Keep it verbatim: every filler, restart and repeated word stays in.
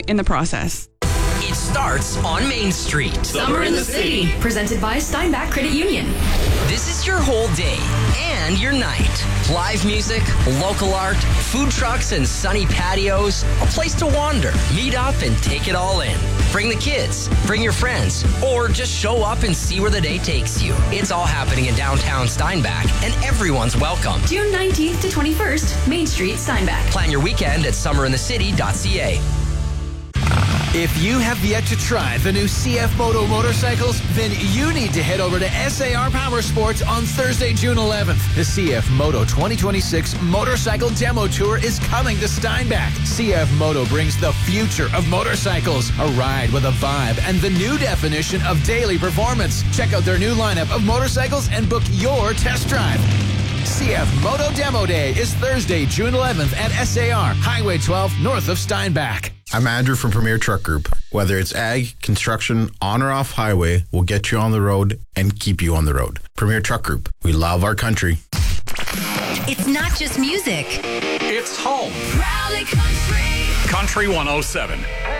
in the process. It starts on Main Street. Summer in the City, presented by Steinbach Credit Union. This is your whole day and your night. Live music, local art, food trucks and sunny patios, a place to wander, meet up and take it all in. Bring the kids, bring your friends, or just show up and see where the day takes you. It's all happening in downtown Steinbach, and everyone's welcome. June nineteenth to twenty-first, Main Street, Steinbach. Plan your weekend at summer in the city dot c a. If you have yet to try the new C F Moto motorcycles, then you need to head over to S A R Power Sports on Thursday, June eleventh. The C F Moto twenty twenty-six Motorcycle Demo Tour is coming to Steinbach. C F Moto brings the future of motorcycles, a ride with a vibe, and the new definition of daily performance. Check out their new lineup of motorcycles and book your test drive. C F Moto Demo Day is Thursday, June eleventh at S A R, Highway twelve, north of Steinbach. I'm Andrew from Premier Truck Group. Whether it's ag, construction, on or off highway, we'll get you on the road and keep you on the road. Premier Truck Group. We love our country. It's not just music. It's home. Rally Country. Country one oh seven.